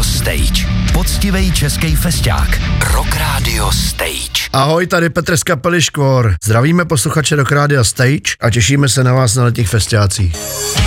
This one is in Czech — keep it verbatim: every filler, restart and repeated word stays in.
Stage. Poctivej český festiák. Rock Radio Stage. Ahoj, tady Petr z kapely Škvor. Zdravíme posluchače Rock Radio Stage a těšíme se na vás na letních festiácích.